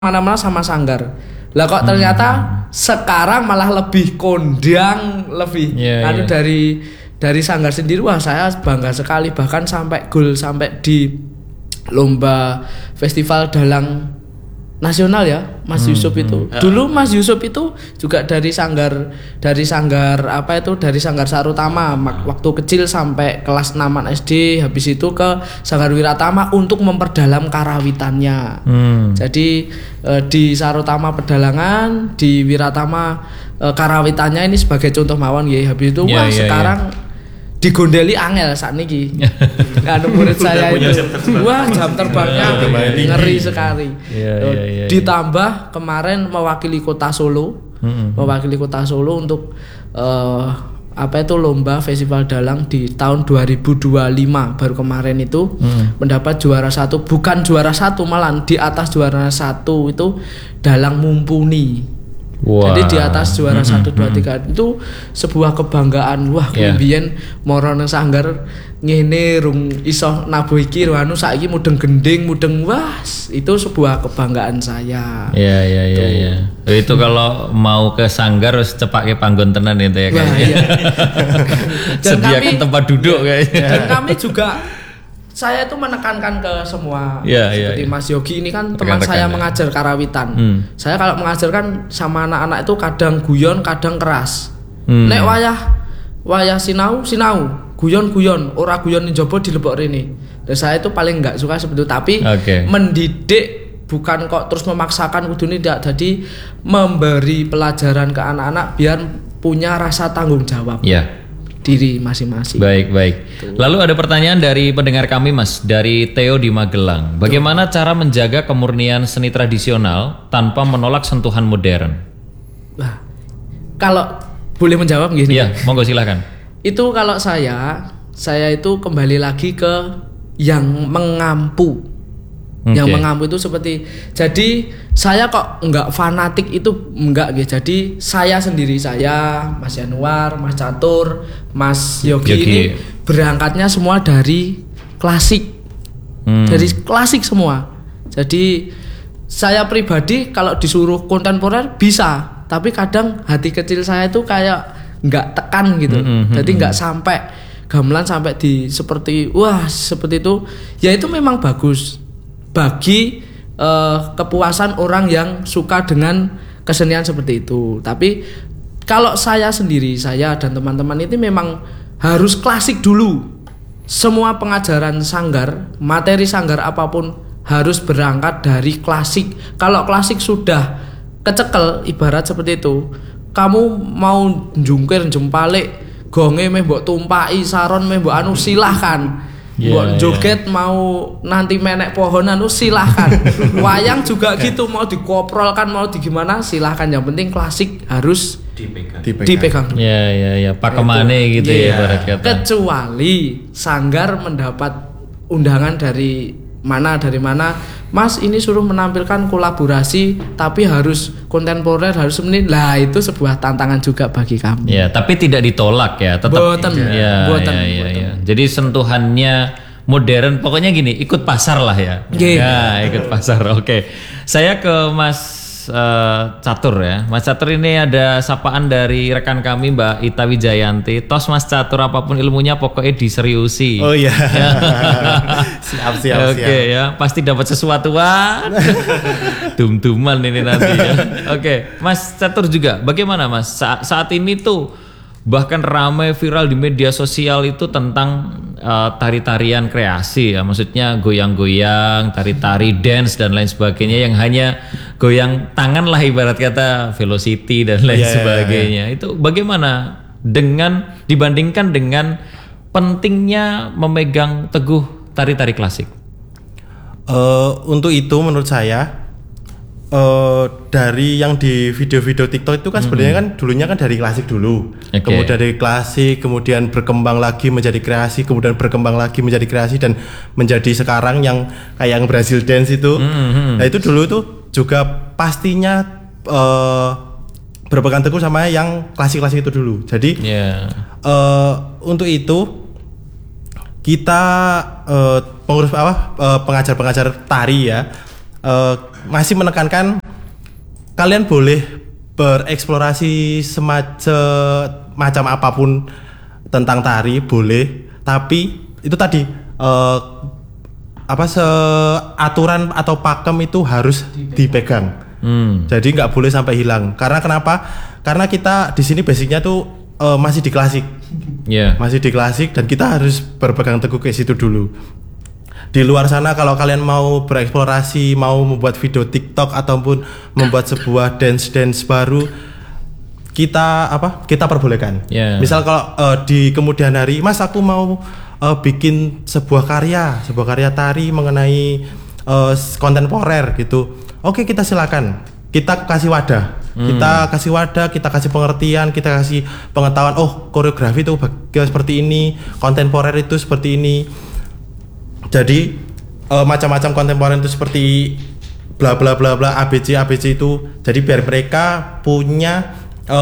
mana-mana sama sanggar. Lah kok ternyata sekarang malah lebih kondang, lebih dari sanggar sendiri. Wah, saya bangga sekali, bahkan sampai gol sampai di lomba festival dalang nasional ya, Mas Yusuf itu. Dulu Mas Yusuf itu juga dari sanggar apa itu, dari Sanggar Sarutama waktu kecil sampai kelas 6 SD, habis itu ke Sanggar Wiratama untuk memperdalam karawitannya. Jadi di Sarutama pedalangan, di Wiratama karawitannya ini sebagai contoh mawon nggih. Habis itu sekarang digondeli angel saat niki. Anu murid saya itu. Wah, jam terbangnya ngeri sekali. Ditambah kemarin mewakili Kota Solo. Mewakili Kota Solo untuk apa itu lomba festival dalang di tahun 2025 baru kemarin itu mendapat juara 1, bukan juara 1 malah di atas juara 1 itu dalang mumpuni. Wow. Jadi di atas juara 1, 2, 3 itu sebuah kebanggaan. Wah, kemudian morono sanggar ngene rung iso nabuh iki anu saiki mudeng gending, mudeng was. Itu sebuah kebanggaan saya. Iya. Itu kalau mau ke sanggar harus cepake panggon tenan itu ya kayaknya. Sediakan tempat duduk kayaknya. Dan kami juga saya itu menekankan ke semua seperti Mas Yogi ini kan teman saya mengajar karawitan. Saya kalau mengajarkan sama anak-anak itu kadang guyon, kadang keras. Nek wayah sinau, guyon, ora guyon njaba dilebok rene. Dan saya itu paling enggak suka seperti itu, tapi mendidik bukan kok terus memaksakan kudune tidak. Jadi memberi pelajaran ke anak-anak biar punya rasa tanggung jawab. Diri masing-masing. Baik. Lalu ada pertanyaan dari pendengar kami Mas, dari Theo di Magelang. Bagaimana cara menjaga kemurnian seni tradisional tanpa menolak sentuhan modern? Wah, kalau boleh menjawab gini. Iya, monggo silakan. Itu kalau saya itu kembali lagi ke yang mengampu. Yang mengampu itu seperti, jadi saya kok enggak fanatik itu enggak gitu. Jadi saya sendiri, saya Mas Yanuar, Mas Catur, Mas Yogi ini berangkatnya semua dari klasik. Dari klasik semua. Jadi saya pribadi kalau disuruh kontemporer bisa, tapi kadang hati kecil saya itu kayak enggak tekan gitu. Jadi enggak sampai gamelan sampai di seperti seperti itu. Ya itu memang bagus bagi kepuasan orang yang suka dengan kesenian seperti itu. Tapi kalau saya sendiri, saya dan teman-teman itu memang harus klasik dulu. Semua pengajaran sanggar, materi sanggar apapun harus berangkat dari klasik. Kalau klasik sudah kecekel, ibarat seperti itu, kamu mau jungkir jempalik, gonge meh mbok tumpaki, saron meh mbok anu silahkan. Buat joget mau nanti menek pohonan silahkan. Wayang juga gitu, mau dikoprolkan mau di gimana silahkan, yang penting klasik harus dipegang. Iya, pakemane gitu ya ibarat kata. Kecuali sanggar mendapat undangan dari mana, Mas ini suruh menampilkan kolaborasi tapi harus kontemporer, harus menit. Lah itu sebuah tantangan juga bagi kami. Ya, tapi tidak ditolak ya, tetap. Boten. Jadi sentuhannya modern, pokoknya gini, ikut pasar lah ya. Ya, ikut pasar. Oke. Saya ke Mas Catur ya. Mas Catur ini ada sapaan dari rekan kami Mbak Ita Wijayanti. Tos Mas Catur apapun ilmunya pokoknya diseriusi. Oh iya. siap. Oke ya, pasti dapat sesuatuan. Dum-duman ini nanti ya. Oke, Mas Catur juga. Bagaimana Mas saat ini tuh bahkan ramai viral di media sosial itu tentang tari-tarian kreasi ya, maksudnya goyang-goyang, tari-tari, dance dan lain sebagainya yang hanya goyang tangan lah ibarat kata, velocity dan lain sebagainya. Itu bagaimana dibandingkan dengan pentingnya memegang teguh tari-tari klasik? Untuk itu menurut saya dari yang di video-video TikTok itu kan sebenarnya kan dulunya kan dari klasik dulu, kemudian dari klasik, kemudian berkembang lagi menjadi kreasi, kemudian berkembang lagi menjadi kreasi dan menjadi sekarang yang kayak yang Brazil dance itu. Nah itu dulu itu juga pastinya berpegang teguh sama yang klasik-klasik itu dulu. Jadi untuk itu kita pengurus pengajar-pengajar tari ya masih menekankan kalian boleh bereksplorasi semacam apapun tentang tari boleh, tapi itu tadi aturan atau pakem itu harus dipegang. Jadi nggak boleh sampai hilang. Karena kenapa? Karena kita di sini basicnya tuh masih di klasik, masih di klasik dan kita harus berpegang teguh ke situ dulu. Di luar sana kalau kalian mau bereksplorasi, mau membuat video TikTok ataupun membuat sebuah dance baru, kita perbolehkan. Misal kalau di kemudian hari, Mas aku mau bikin sebuah karya tari mengenai kontemporer gitu. Oke, kita silakan. Kita kasih wadah. Kita kasih pengertian, kita kasih pengetahuan. Oh, koreografi itu seperti ini, kontemporer itu seperti ini. Jadi macam-macam kontemporer itu seperti bla bla bla bla ABC itu. Jadi biar mereka punya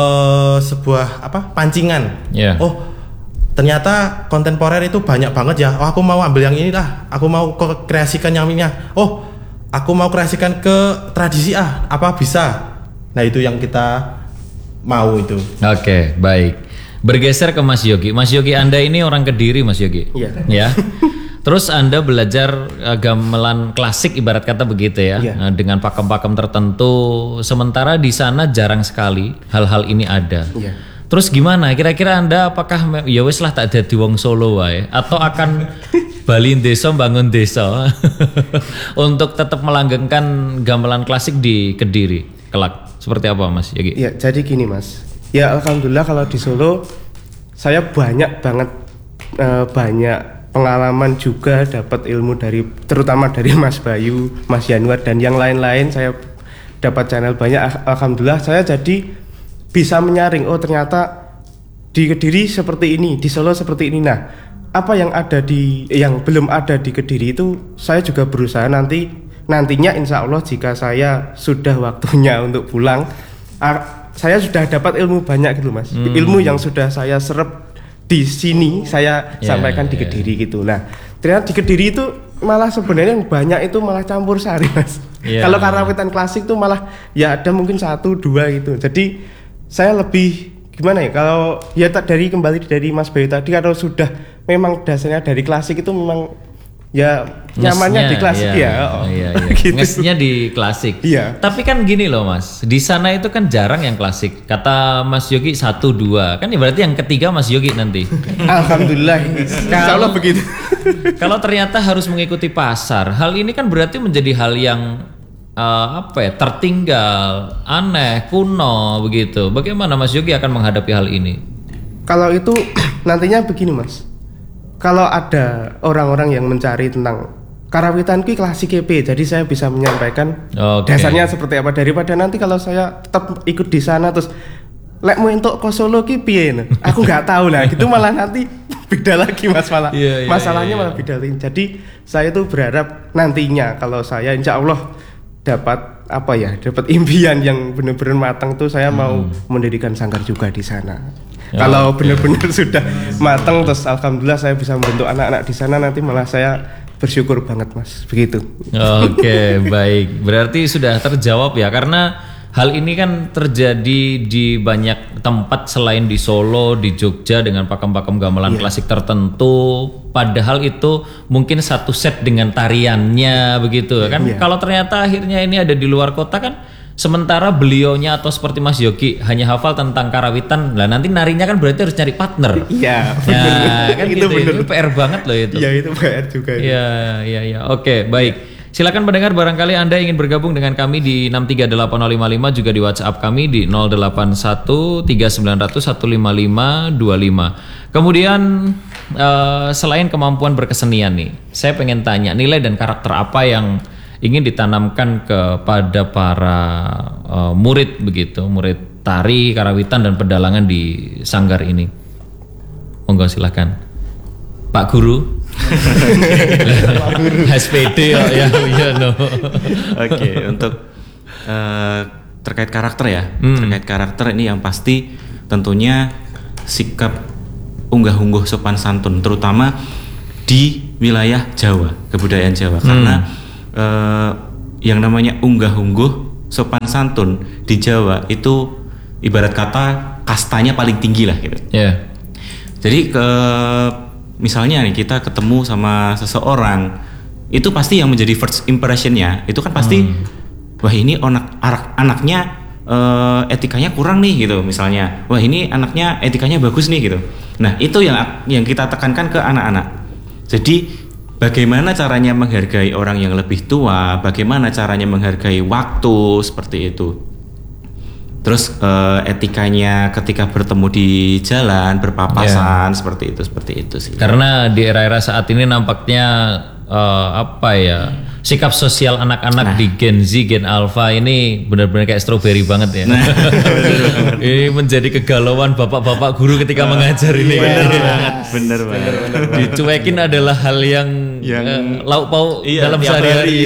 sebuah pancingan. Oh, ternyata kontemporer itu banyak banget ya. Oh, aku mau ambil yang ini lah. Aku mau kreasikan yang ini. Oh, aku mau kreasikan ke tradisi apa bisa. Nah, itu yang kita mau itu. Oke, baik. Bergeser ke Mas Yogi. Mas Yogi, Anda ini orang Kediri, Mas Yogi. Iya. Ya. Terus Anda belajar gamelan klasik ibarat kata begitu ya, dengan pakem-pakem tertentu. Sementara di sana jarang sekali hal-hal ini ada. Terus gimana? Kira-kira Anda apakah ya wis lah tak dadi wong Solo wae atau akan Bali desa bangun desa untuk tetap melanggengkan gamelan klasik di Kediri kelak? Seperti apa Mas Yogi? Ya, jadi gini Mas. Ya alhamdulillah kalau di Solo saya banyak banget banyak pengalaman juga, dapat ilmu terutama dari Mas Bayu, Mas Yanuar dan yang lain-lain. Saya dapat channel banyak, alhamdulillah saya jadi bisa menyaring, oh ternyata di Kediri seperti ini, di Solo seperti ini. Nah, apa yang belum ada di Kediri itu saya juga berusaha nantinya insya Allah jika saya sudah waktunya untuk pulang, saya sudah dapat ilmu banyak gitu Mas. Ilmu yang sudah saya serap di sini saya sampaikan di Kediri gitu. Nah, ternyata di Kediri itu malah sebenarnya yang banyak itu malah campur sari Mas. Kalau karawitan klasik tuh malah ya ada mungkin 1-2 gitu. Jadi saya lebih gimana ya, kalau ya kembali dari Mas Bayu tadi, kalau sudah memang dasarnya dari klasik itu memang ya nyamannya di klasik gitu. Ngesnya di klasik. Tapi kan gini loh Mas, di sana itu kan jarang yang klasik. Kata Mas Yogi 1-2, kan berarti yang ketiga Mas Yogi nanti. Alhamdulillah. Insyaallah begitu. Kalau ternyata harus mengikuti pasar, hal ini kan berarti menjadi hal yang tertinggal, aneh, kuno begitu. Bagaimana Mas Yogi akan menghadapi hal ini? Kalau itu nantinya begini Mas. Kalau ada orang-orang yang mencari tentang karawitan ki klasik EP, jadi saya bisa menyampaikan dasarnya seperti apa, daripada nanti kalau saya tetap ikut di sana terus lek mau entuk ke Solo ki piye. Aku nggak tahu lah, gitu malah nanti beda lagi Mas, malah masalahnya malah beda lagi. Jadi saya tuh berharap nantinya kalau saya insya Allah dapat impian yang benar-benar matang tuh, saya mau mendirikan sanggar juga di sana. Kalau benar-benar sudah matang terus alhamdulillah saya bisa membentuk anak-anak di sana, nanti malah saya bersyukur banget Mas, begitu. Oke, baik. Berarti sudah terjawab ya, karena hal ini kan terjadi di banyak tempat selain di Solo, di Jogja dengan pakem-pakem gamelan klasik tertentu. Padahal itu mungkin satu set dengan tariannya begitu kan. Kalau ternyata akhirnya ini ada di luar kota kan, sementara beliaunya atau seperti Mas Yogi hanya hafal tentang karawitan, lah nanti narinya kan berarti harus cari partner. Kan itu gitu. Itu PR banget loh itu. Iya, itu PR juga. Iya. Oke, baik. Silakan pendengar, barangkali Anda ingin bergabung dengan kami di 6380555, juga di WhatsApp kami di 0813900155525. Kemudian selain kemampuan berkesenian nih, saya pengen tanya nilai dan karakter apa yang ingin ditanamkan kepada para murid begitu, murid tari, karawitan dan pedalangan di sanggar ini. Monggo silakan. Pak Guru. SPD Oke, untuk terkait karakter ya. Terkait karakter ini yang pasti tentunya sikap unggah-ungguh sopan santun, terutama di wilayah Jawa, kebudayaan Jawa. Karena yang namanya unggah-ungguh sopan santun di Jawa itu ibarat kata kastanya paling tinggi lah gitu. Jadi misalnya nih kita ketemu sama seseorang, itu pasti yang menjadi first impressionnya itu kan pasti wah ini anaknya etikanya kurang nih gitu misalnya. Wah ini anaknya etikanya bagus nih gitu. Nah itu yang kita tekankan ke anak-anak. Jadi bagaimana caranya menghargai orang yang lebih tua, bagaimana caranya menghargai waktu seperti itu. Terus etikanya ketika bertemu di jalan berpapasan seperti itu sih. Karena di era-era saat ini nampaknya sikap sosial anak-anak di Gen Z, Gen Alpha ini benar-benar kayak strawberry banget ya. Ini menjadi kegalauan bapak-bapak guru ketika mengajar ini. Bener banget. Dicuekin adalah hal yang lauk pauk dalam sehari-hari.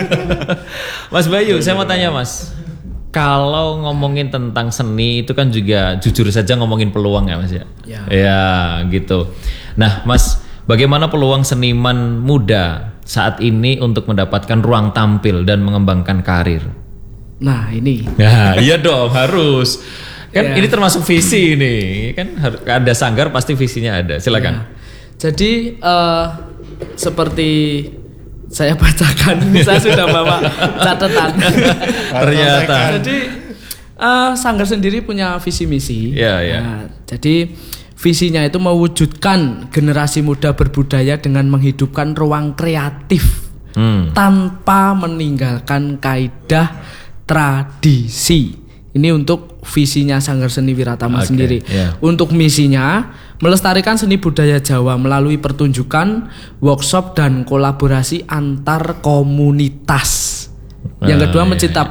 Mas Bayu, saya mau tanya Mas. Kalau ngomongin tentang seni itu kan juga jujur saja ngomongin peluang ya Mas ya. Ya gitu. Nah Mas, bagaimana peluang seniman muda saat ini untuk mendapatkan ruang tampil dan mengembangkan karir? Nah ini. Nah iya dong harus. Kan ini termasuk visi ini. Kan ada sanggar pasti visinya ada. Silakan. Jadi seperti saya bacakan, saya sudah bawa catatan. Ternyata. Jadi sanggar sendiri punya visi misi. Nah, jadi visinya itu mewujudkan generasi muda berbudaya dengan menghidupkan ruang kreatif tanpa meninggalkan kaidah tradisi. Ini untuk visinya Sanggar Seni Wiratama sendiri. Untuk misinya melestarikan seni budaya Jawa melalui pertunjukan, workshop dan kolaborasi antar komunitas. Yang kedua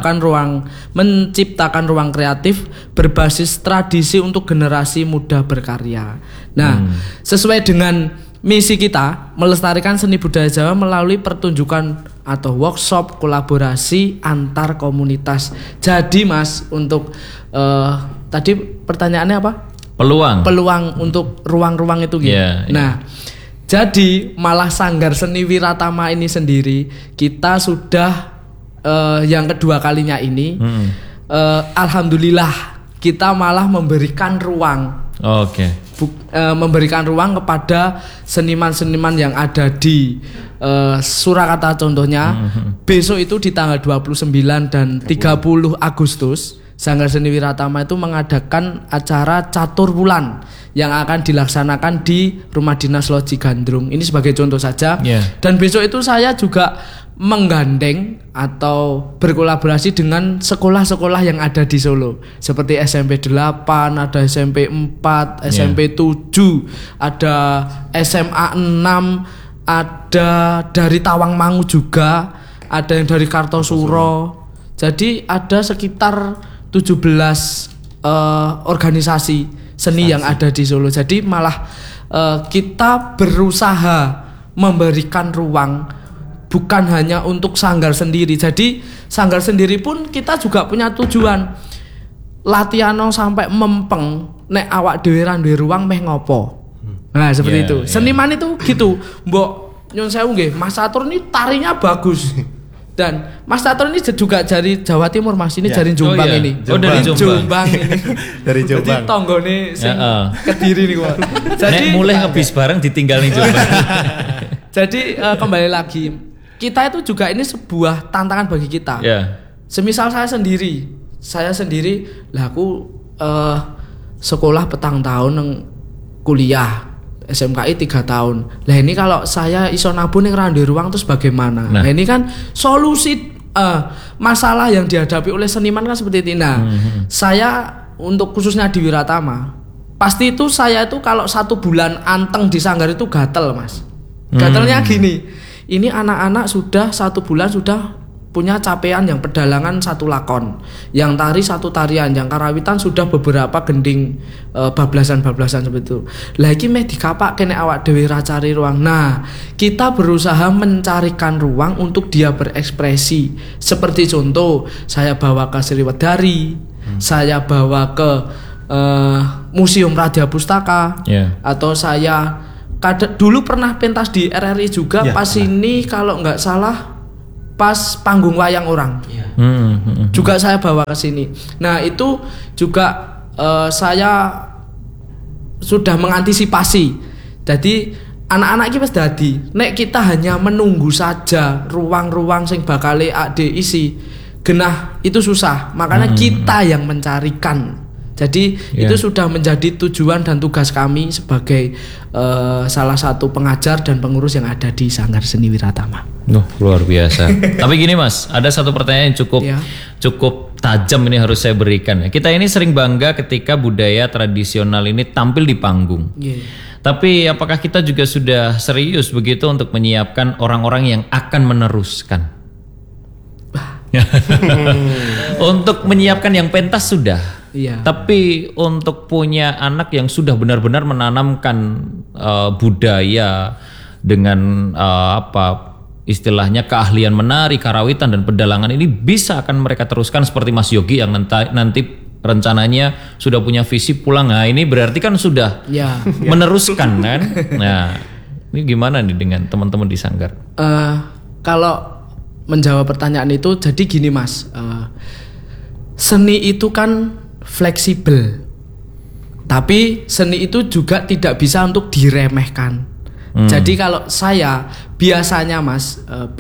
menciptakan ruang kreatif berbasis tradisi untuk generasi muda berkarya. Nah, sesuai dengan misi kita melestarikan seni budaya Jawa melalui pertunjukan atau workshop kolaborasi antar komunitas. Jadi Mas, untuk tadi pertanyaannya apa? Peluang untuk ruang-ruang itu gitu. Nah, jadi malah Sanggar Seni Wiratama ini sendiri kita sudah yang kedua kalinya ini alhamdulillah kita malah memberikan ruang. Memberikan ruang kepada seniman-seniman yang ada di Surakarta contohnya. Besok itu di tanggal 29 dan 30 Agustus Sanggar Seni Wiratama itu mengadakan acara catur bulan yang akan dilaksanakan di Rumah Dinas Loji Gandrung. Ini sebagai contoh saja. Dan besok itu saya juga menggandeng atau berkolaborasi dengan sekolah-sekolah yang ada di Solo seperti SMP 8, ada SMP 4, SMP 7, ada SMA 6, ada dari Tawangmangu juga, ada yang dari Kartosuro. Jadi ada sekitar 17 organisasi seni yang ada di Solo. Jadi malah kita berusaha memberikan ruang bukan hanya untuk sanggar sendiri. Jadi sanggar sendiri pun kita juga punya tujuan. Latihan sampai mempeng nek awak dhewe ra duwe ruang meh ngopo. Nah, seperti itu. Seniman itu gitu. Mbok nyun sewu nggih, Mas Catur ini tarinya bagus. Dan Mas Catur ini juga dari Jawa Timur Mas, ini dari Jombang ini. Dari Jombang ini. Dari Jombang. Jadi tonggone sing Kediri nih kok. Jadi mulai ngebis bareng ditinggal nih Jombang. Jadi kembali lagi, kita itu juga ini sebuah tantangan bagi kita. Semisal saya sendiri lah aku sekolah petang tahun kuliah SMKI 3 tahun. Lah ini kalau saya iso nabung ning ra duwe ruang terus bagaimana? Nah ini kan solusi masalah yang dihadapi oleh seniman kan seperti ini. Nah, saya untuk khususnya di Wiratama, pasti itu saya itu kalau 1 bulan anteng di sanggar itu gatel, Mas. Gatelnya gini. Ini anak-anak sudah 1 bulan sudah punya capaian yang pedalangan 1 lakon, yang tari 1 tarian, yang karawitan sudah beberapa gending bablasan-bablasan seperti itu. Lah iki meh dikapak kene awak dhewe ra cari ruang. Nah, kita berusaha mencarikan ruang untuk dia berekspresi. Seperti contoh, saya bawa ke Sriwedari, saya bawa ke Museum Radya Pustaka, atau saya dulu pernah pentas di RRI juga. Pas ini kalau nggak salah pas panggung wayang orang. Juga saya bawa ke sini. Nah, itu juga saya sudah mengantisipasi. Jadi anak-anak iki wis dadi nek kita hanya menunggu saja ruang-ruang sing bakal diisi genah itu susah. Makanya kita yang mencarikan. Jadi itu sudah menjadi tujuan dan tugas kami sebagai salah satu pengajar dan pengurus yang ada di Sanggar Seni Wiratama. Luar biasa. Tapi gini Mas, ada satu pertanyaan yang cukup tajam ini harus saya berikan. Kita ini sering bangga ketika budaya tradisional ini tampil di panggung. Tapi apakah kita juga sudah serius begitu untuk menyiapkan orang-orang yang akan meneruskan? Untuk menyiapkan yang pentas sudah. Tapi untuk punya anak yang sudah benar-benar menanamkan budaya dengan istilahnya keahlian menari, karawitan dan pedalangan ini bisa akan mereka teruskan seperti Mas Yogi yang nanti rencananya sudah punya visi pulang. Nah, ini berarti kan sudah meneruskan kan? Nah, ini gimana nih dengan teman-teman di Sanggar? Kalau menjawab pertanyaan itu, jadi gini Mas, seni itu kan fleksibel, tapi seni itu juga tidak bisa untuk diremehkan. Jadi kalau saya biasanya Mas,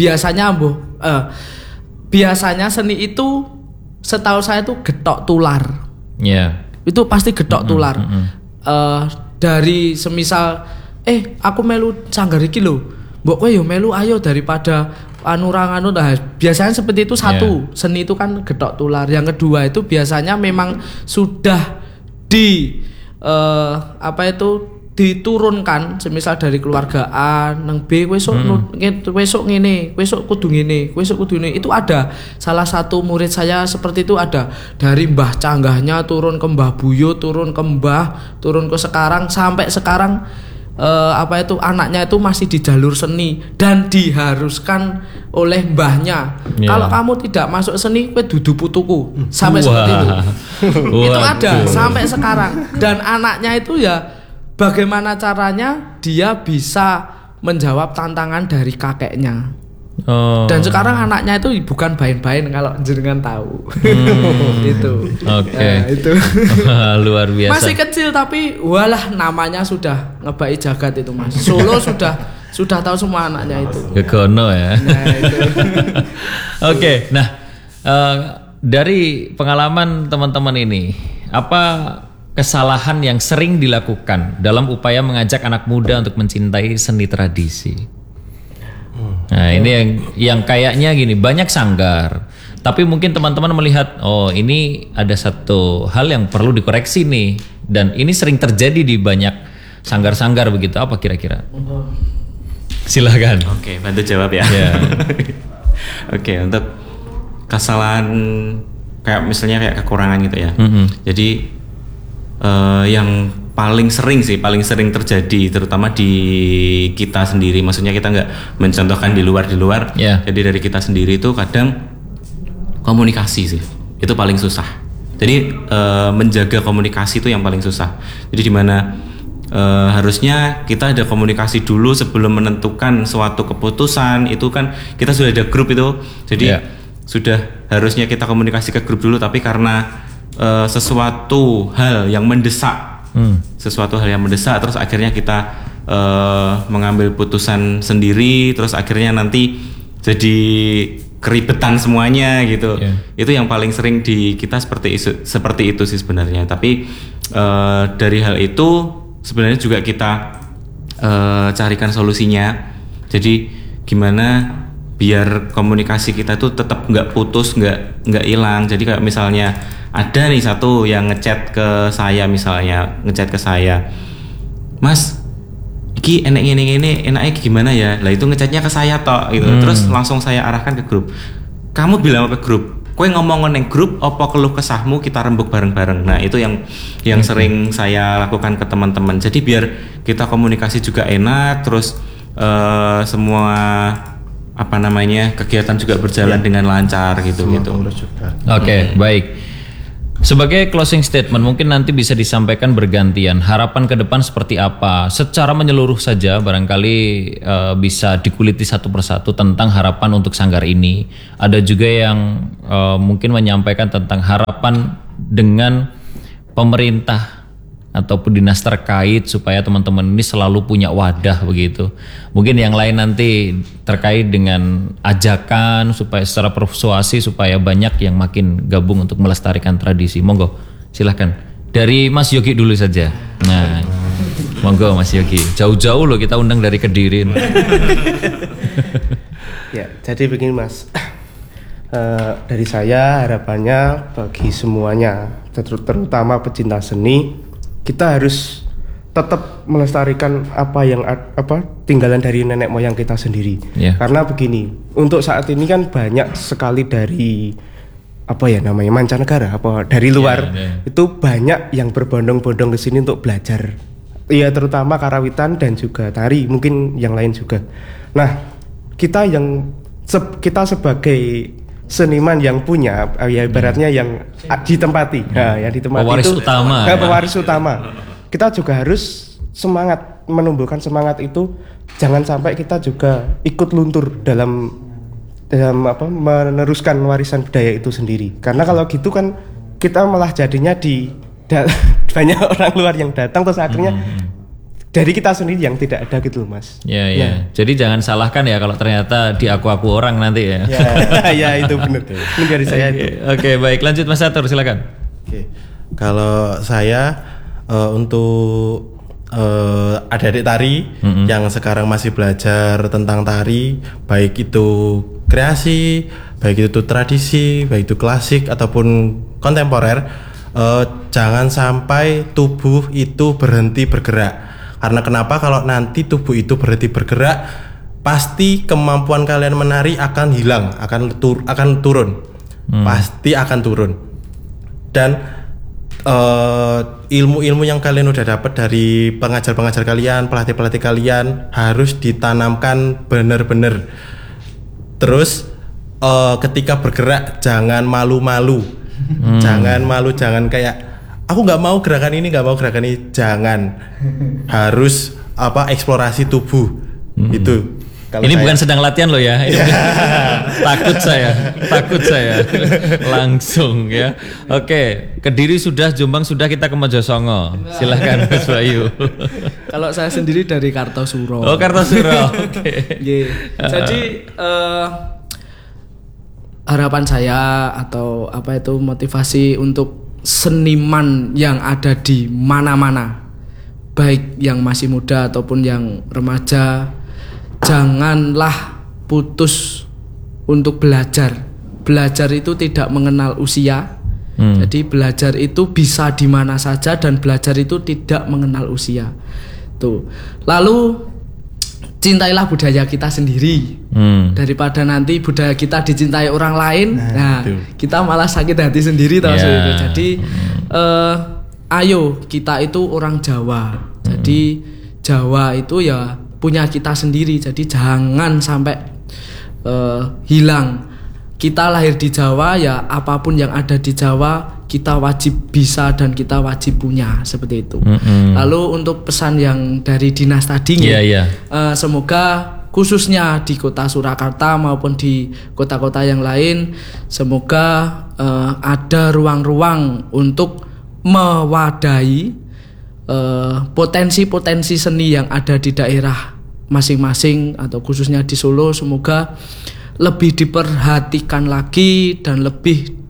biasanya seni itu setahu saya itu getok tular. Itu pasti getok tular. Dari semisal aku melu Sanggar iki lho, mbok kowe yo melu ayo daripada biasanya seperti itu. Satu, seni itu kan getok tular. Yang kedua itu biasanya memang sudah diturunkan, semisal dari keluarga A nang B, besok ngene, besok kudu ngene, besok kudu ngene. Itu ada salah satu murid saya seperti itu, ada dari mbah canggahnya turun ke mbah buyut, turun ke mbah, turun ke sekarang sampai sekarang anaknya itu masih di jalur seni dan diharuskan oleh mbahnya. Kalau kamu tidak masuk seni, kowe dudu putuku. Sampai seperti itu. Itu ada sampai sekarang. Dan anaknya itu ya bagaimana caranya dia bisa menjawab tantangan dari kakeknya. Dan sekarang anaknya itu bukan bain-bain kalau jenengan tahu. Itu. Itu. Luar biasa. Masih kecil tapi walah namanya sudah ngebai jagat itu Mas. Solo sudah tahu semua anaknya itu. Kekono ya. Nah, itu. Nah, dari pengalaman teman-teman ini, apa kesalahan yang sering dilakukan dalam upaya mengajak anak muda untuk mencintai seni tradisi? Nah, ini yang kayaknya gini, banyak sanggar, tapi mungkin teman-teman melihat, oh ini ada satu hal yang perlu dikoreksi nih, dan ini sering terjadi di banyak sanggar-sanggar begitu. Apa kira-kira? Silahkan. Oke, bantu jawab ya. Oke, untuk kesalahan kayak misalnya kayak kekurangan gitu ya. Jadi yang paling sering terjadi terutama di kita sendiri, maksudnya kita nggak mencontohkan di luar. Jadi dari kita sendiri itu kadang komunikasi sih itu paling susah. Jadi menjaga komunikasi itu yang paling susah. Jadi dimana harusnya kita ada komunikasi dulu sebelum menentukan suatu keputusan. Itu kan kita sudah ada grup itu, jadi sudah harusnya kita komunikasi ke grup dulu, tapi karena sesuatu hal yang mendesak, terus akhirnya kita mengambil putusan sendiri, terus akhirnya nanti jadi keribetan semuanya gitu. Itu yang paling sering di kita seperti itu sih sebenarnya. Tapi dari hal itu sebenarnya juga kita carikan solusinya. Jadi gimana biar komunikasi kita tuh tetap nggak putus, nggak hilang. Jadi kayak misalnya ada nih satu yang ngechat ke saya, Mas, iki enak ini enaknya gimana ya? Lah itu ngechatnya ke saya toh gitu. Terus langsung saya arahkan ke grup. Kamu bilang ke grup, kowe ngomong neng grup apa keluh kesahmu kita rembuk bareng-bareng. Nah itu yang sering saya lakukan ke teman-teman. Jadi biar kita komunikasi juga enak, terus semua kegiatan juga berjalan dengan lancar gitu. Oke, baik. Sebagai closing statement, mungkin nanti bisa disampaikan bergantian. Harapan ke depan seperti apa? Secara menyeluruh saja, barangkali bisa dikuliti satu persatu tentang harapan untuk sanggar ini. Ada juga yang mungkin menyampaikan tentang harapan dengan pemerintah ataupun dinas terkait supaya teman-teman ini selalu punya wadah begitu. Mungkin yang lain nanti terkait dengan ajakan supaya secara persuasi supaya banyak yang makin gabung untuk melestarikan tradisi. Monggo, silahkan. Dari Mas Yogi dulu saja. Nah, monggo Mas Yogi. Jauh-jauh loh kita undang dari Kediri. Ya, jadi begini Mas. Dari saya harapannya bagi semuanya, terutama pecinta seni, kita harus tetap melestarikan apa yang tinggalan dari nenek moyang kita sendiri. Karena begini, untuk saat ini kan banyak sekali dari mancanegara dari luar itu banyak yang berbondong-bondong ke sini untuk belajar. Iya, terutama karawitan dan juga tari, mungkin yang lain juga. Nah, kita sebagai seniman yang punya ya ibaratnya yang ditempati, yang ditempati pewaris itu utama, pewaris utama. Kita juga harus semangat, menumbuhkan semangat itu, jangan sampai kita juga ikut luntur dalam meneruskan warisan budaya itu sendiri. Karena kalau gitu kan kita malah jadinya banyak orang luar yang datang terus akhirnya dari kita sendiri yang tidak ada gitu loh Mas. Ya. Jadi jangan salahkan ya kalau ternyata diaku-aku orang nanti ya. Ya itu benar. Ini dari saya itu. Oke, baik, lanjut Mas Catur, silakan. Oke. Kalau saya untuk adik-adik tari yang sekarang masih belajar tentang tari, baik itu kreasi, baik itu tradisi, baik itu klasik ataupun kontemporer, jangan sampai tubuh itu berhenti bergerak. Karena kenapa? Kalau nanti tubuh itu berhenti bergerak, pasti kemampuan kalian menari akan hilang, akan turun, pasti akan turun. Dan ilmu-ilmu yang kalian udah dapat dari pengajar-pengajar kalian, pelatih-pelatih kalian harus ditanamkan benar-benar. Terus ketika bergerak jangan malu-malu, jangan kayak aku nggak mau gerakan ini, jangan. Harus eksplorasi tubuh itu. Ini bukan sedang latihan loh ya. Takut saya. Langsung ya. Oke, Kediri sudah, Jombang sudah, kita ke Mojosongo. Silahkan Mas Bayu. Kalau saya sendiri dari Kartosuro. Oh, Kartosuro. Oke. Jadi harapan saya atau motivasi untuk seniman yang ada di mana-mana, baik yang masih muda ataupun yang remaja, janganlah putus untuk belajar. Belajar itu tidak mengenal usia. Jadi belajar itu bisa di mana saja dan belajar itu tidak mengenal usia. Tuh. Lalu cintailah budaya kita sendiri. Daripada nanti budaya kita dicintai orang lain, kita malah sakit hati sendiri tahu. Jadi ayo, kita itu orang Jawa. Jadi Jawa itu ya punya kita sendiri. Jadi jangan sampai hilang. Kita lahir di Jawa, ya apapun yang ada di Jawa kita wajib bisa dan kita wajib punya, seperti itu. Lalu untuk pesan yang dari dinas tadi, semoga khususnya di kota Surakarta maupun di kota-kota yang lain, semoga ada ruang-ruang untuk mewadahi potensi-potensi seni yang ada di daerah masing-masing atau khususnya di Solo. Semoga lebih diperhatikan lagi dan lebih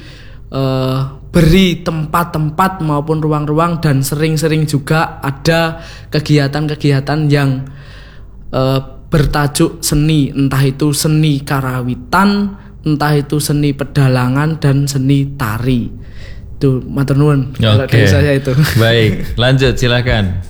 diberi tempat-tempat maupun ruang-ruang, dan sering-sering juga ada kegiatan-kegiatan yang bertajuk seni, entah itu seni karawitan, entah itu seni pedalangan dan seni tari. Itu matur nuwun kalau dari saya itu. Baik, lanjut silakan.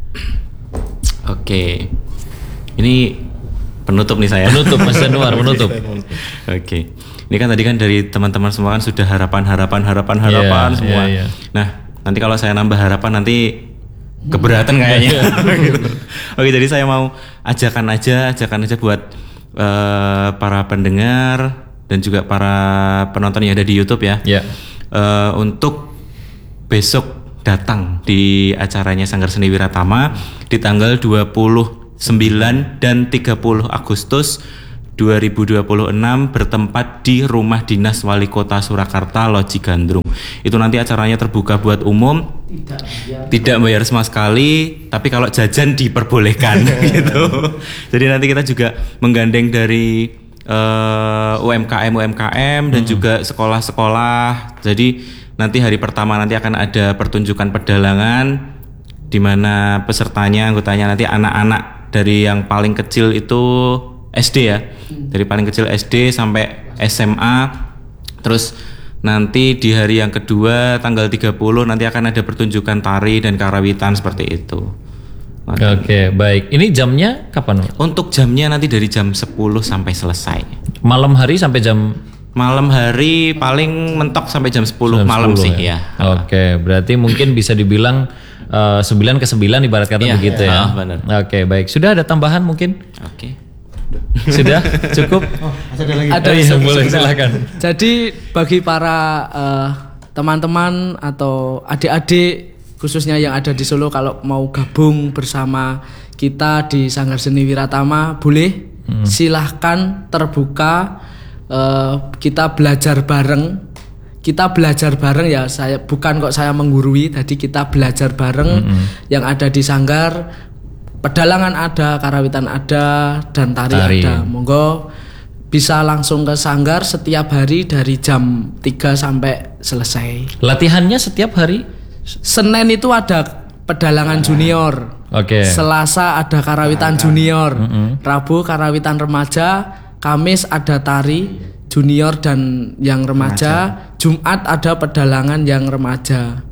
Oke. Ini penutup nih saya. Penutup Mas Januar, penutup. Oke. Ini kan tadi kan dari teman-teman semua kan sudah harapan semua. Nah, nanti kalau saya nambah harapan nanti keberatan kayaknya. Oke, jadi saya mau ajakan aja buat para pendengar dan juga para penonton yang ada di YouTube ya. untuk besok datang di acaranya Sanggar Seni Wiratama di tanggal 29 dan 30 Agustus 2026 bertempat di Rumah Dinas Wali Kota Surakarta Loji Gandrung. Itu nanti acaranya terbuka buat umum, tidak bayar sama sekali, tapi kalau jajan diperbolehkan gitu. Jadi nanti kita juga menggandeng dari UMKM dan juga sekolah-sekolah. Jadi nanti hari pertama nanti akan ada pertunjukan pedalangan di mana pesertanya, anggotanya nanti anak-anak dari yang paling kecil itu SD ya. Dari paling kecil SD sampai SMA. Terus nanti di hari yang kedua tanggal 30 nanti akan ada pertunjukan tari dan karawitan seperti itu. Oke, baik. Ini jamnya kapan? Untuk jamnya nanti dari jam 10 sampai selesai. Malam hari sampai jam? Malam hari paling mentok sampai jam 10 malam 10 sih ya. Oke, berarti mungkin bisa dibilang 9 ke 9 ibarat kata begitu ya. Benar. Oke, baik. Sudah ada tambahan mungkin? Oke. Sudah cukup? Ada boleh silakan. Jadi bagi para teman-teman atau adik-adik khususnya yang ada di Solo kalau mau gabung bersama kita di Sanggar Seni Wiratama boleh silahkan terbuka, kita belajar bareng. Kita belajar bareng ya, saya bukan kok saya menggurui, tadi kita belajar bareng yang ada di Sanggar. Pedalangan ada, karawitan ada, dan tari ada. Monggo bisa langsung ke Sanggar setiap hari dari jam 3 sampai selesai. Latihannya setiap hari? Senin itu ada pedalangan junior. Selasa ada karawitan junior. Rabu karawitan remaja. Kamis ada tari junior dan yang remaja. Jumat ada pedalangan yang remaja.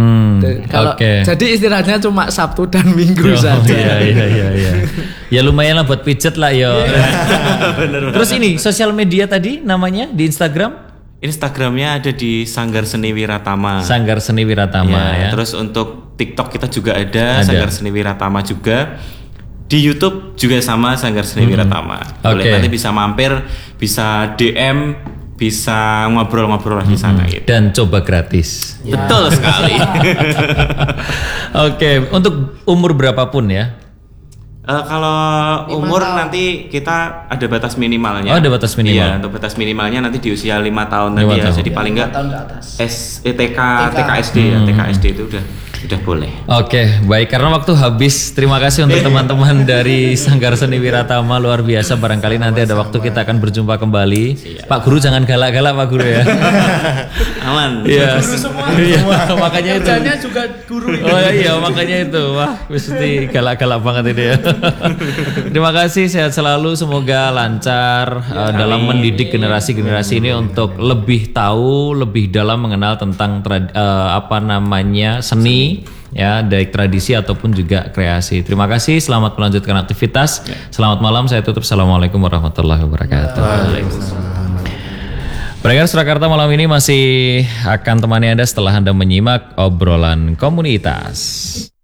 Jadi istilahnya cuma Sabtu dan Minggu saja. Iya. Ya lumayan lah buat pijet lah ya. Terus ini sosial media tadi namanya di Instagram? Instagramnya ada di Sanggar Seni Wiratama. Sanggar Seni Wiratama ya. Terus untuk TikTok kita juga ada. Sanggar Seni Wiratama juga. Di YouTube juga sama Sanggar Seni Wiratama. Boleh nanti bisa mampir, bisa DM, bisa ngobrol-ngobrol di sana gitu. Dan coba gratis. Ya. Betul sekali. Oke, untuk umur berapapun ya? Kalau umur nanti kita ada batas minimalnya. Oh, ada batas minimal. Iya, untuk batas minimalnya nanti di usia 5 tahun nanti ya. Jadi paling enggak TK-SD ya. TK-SD itu udah boleh. Oke, baik, karena waktu habis. Terima kasih untuk teman-teman dari Sanggar Seni Wiratama, luar biasa. Barangkali nanti ada waktu kita akan berjumpa kembali. Pak Guru jangan galak-galak Pak Guru ya. Aman. Iya. Iya, makanya itu. Kerjanya juga guru. Oh iya, makanya itu. Wah, mesti galak-galak banget ini ya. Terima kasih, sehat selalu, semoga lancar dalam mendidik generasi-generasi ini untuk lebih tahu, lebih dalam mengenal tentang seni ya, baik tradisi ataupun juga kreasi. Terima kasih, selamat melanjutkan aktivitas. Selamat malam, saya tutup. Assalamualaikum warahmatullahi wabarakatuh. Pendengar Surakarta malam ini masih akan temani Anda setelah Anda menyimak obrolan komunitas.